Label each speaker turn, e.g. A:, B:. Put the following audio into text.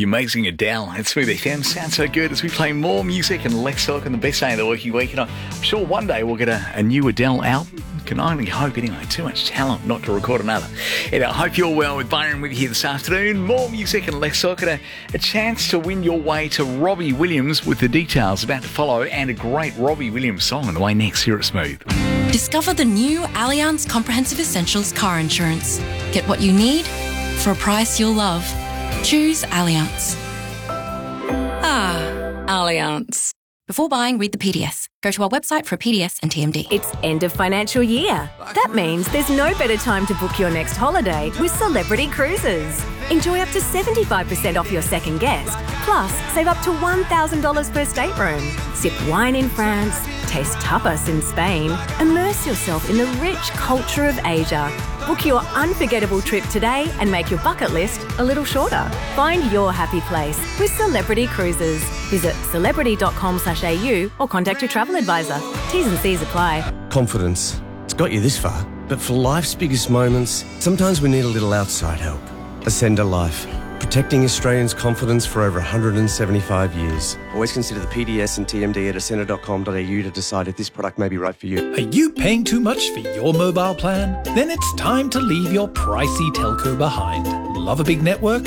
A: The amazing Adele. It's Smooth FM. Sounds so good as we play more music and let's talk on the best day of the working week. And I'm sure one day we'll get a new Adele out. Can only hope anyway. Too much talent not to record another. And I hope you're well with Byron with you here this afternoon. More music and less talk and a chance to win your way to Robbie Williams with the details about to follow and a great Robbie Williams song on the way next here at Smooth.
B: Discover the new Allianz Comprehensive Essentials car insurance. Get what you need for a price you'll love. Choose Allianz. Allianz. Before buying, read the PDS. Go to our website for a PDS and TMD.
C: It's end of financial year. That means there's no better time to book your next holiday with Celebrity Cruises. Enjoy up to 75% off your second guest. Plus, save up to $1,000 per stateroom. Sip wine in France, taste tapas in Spain, immerse yourself in the rich culture of Asia. Book your unforgettable trip today and make your bucket list a little shorter. Find your happy place with Celebrity Cruises. Visit celebrity.com.au or contact your travel advisor. T's and C's apply.
D: Confidence. It's got you this far. But for life's biggest moments, sometimes we need a little outside help. Ascender Life. Protecting Australians' confidence for over 175 years. Always consider the PDS and TMD at ascender.com.au to decide if this product may be right for you.
E: Are you paying too much for your mobile plan? Then it's time to leave your pricey telco behind. Love a big network?